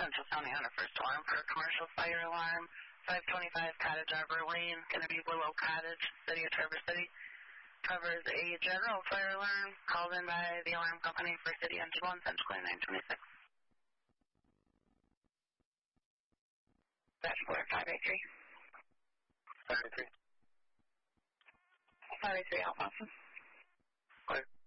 Central County on a first alarm for a commercial fire alarm. 525 Cottage Arbor Lane, going to be Willow Cottage, City of Traverse City. Covers a general fire alarm called in by the alarm company for City Engine 1, Central County 926. Dashboard 583. 583. 583 Alpha. Clear.